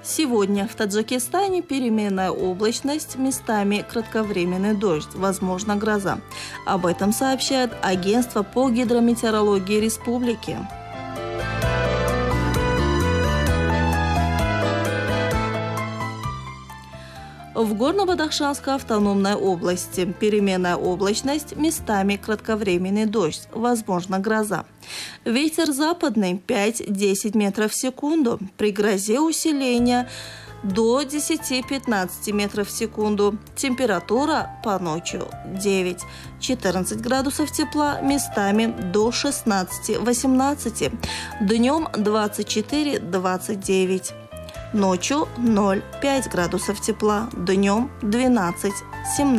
Сегодня в Таджикистане переменная облачность, местами кратковременный дождь, возможно гроза. Об этом сообщает Агентство по гидрометеорологии республики. В Горно-Бадахшанской автономной области переменная облачность, местами кратковременный дождь, возможно гроза. Ветер западный 5-10 метров в секунду, при грозе усиления до 10-15 метров в секунду. Температура по ночью 9-14 градусов тепла, местами до 16-18, днем 24-29. Ночью 0,5 градусов тепла, днем 12-17.